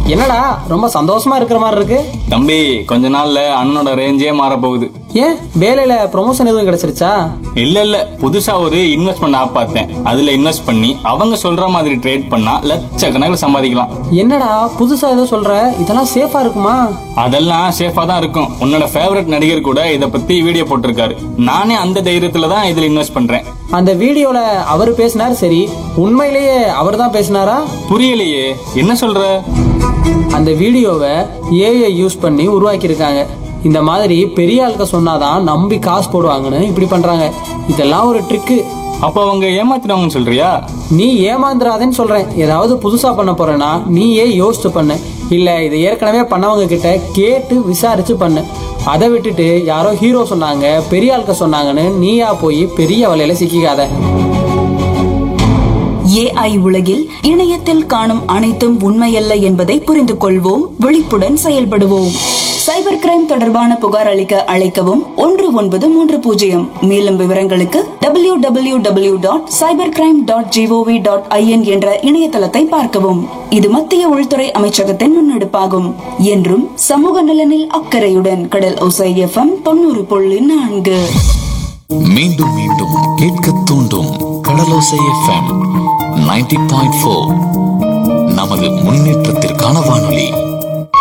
என்னடா ரொம்ப சந்தோஷமா இருக்கிற மாதிரி இருக்கு? தம்பி, கொஞ்ச நாள்ல அண்ணனோட ரேஞ்சே மாற போகுது. ஏன் வேலையில ப்ரொமோஷன் எதுவும் கிடைச்சிருச்சா? இல்ல புதுசா ஒரு இன்வெஸ்ட்மெண்ட் ஆப் பார்த்தேன். அதுல இன்வெஸ்ட் பண்ணி அவங்க சொல்ற மாதிரி ட்ரேட் பண்ணா லட்சக்கணக்கில் சம்பாதிக்கலாம். என்னடா புதுசா ஏதோ சொல்ற? இதெல்லாம் சேஃபா இருக்குமா? அதெல்லாம் சேஃபா தான் இருக்கும். உன்னோட ஃபேவரட் நடிகர் கூட இத பத்தி வீடியோ போட்டிருக்காரு. நானே அந்த தைரியத்துல தான் இதுல இன்வெஸ்ட் பண்றேன். அந்த வீடியோல அவர் பேசினார், சரி உண்மையிலேயே அவர் தான் பேசினாரா? புரியலையே, என்ன சொல்ற? அந்த வீடியோவை ஏஐ யூஸ் பண்ணி உருவாக்கி இருக்காங்க. இந்த மாதிரி பெரிய ஆளுக்க சொன்னாதான் நம்பி காசு போடுவாங்கன்னு இப்படி பண்றாங்க. இதெல்லாம் ஒரு ட்ரிக்கு. அப்ப அவங்க ஏமாத்தினவங்கன்னு சொல்றியா? நீ ஏமாந்துடாதேன்னு சொல்றேன். ஏதாவது புதுசா பண்ண போறேன்னா நீயே யோசிச்சு பண்ணு. இல்ல இதை ஏற்கனவே பண்ணவங்க கிட்ட கேட்டு விசாரிச்சு பண்ணு. அதை விட்டுட்டு யாரோ ஹீரோ சொன்னாங்க, பெரிய ஆளுக்க சொன்னாங்கன்னு நீயா போய் பெரிய வலையில சிக்கிக்காத. ஏஐ உலகில் இணையத்தில் காணும் அனைத்தும் உண்மையல்ல என்பதை புரிந்து கொள்வோம், விழிப்புடன் செயல்படுவோம். சைபர் கிரைம் தொடர்பான புகார் அளிக்க அழைக்கவும் 1930. மேலும் விவரங்களுக்கு www.cybercrime.gov.in என்ற இணையதளத்தை பார்க்கவும். இது மத்திய உள்துறை அமைச்சகத்தின் முன்னெடுப்பாகும். என்றும் சமூக நலனில் அக்கறையுடன் கடல் ஓசை FM 90.4. மீண்டும் மீண்டும் கேட்க தூண்டும் கடலோசை FM 90.4. நமது முன்னேற்றத்திற்கான வானொலி.